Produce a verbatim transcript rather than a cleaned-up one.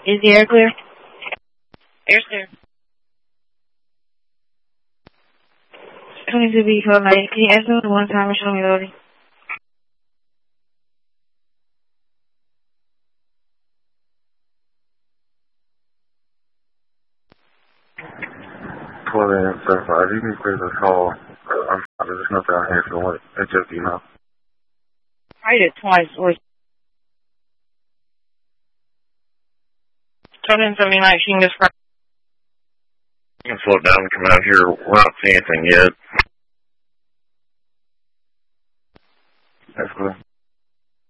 Is the air clear? Air's clear. twenty-two B code nine. Can you answer me one time and show me loading? twelve a m certified. You can clear the call. I'm sorry, there's nothing out here for what H F D now. I did it twice. Or Turn seventy-nine, King describe. You can slow down and come out here. We're not seeing anything yet.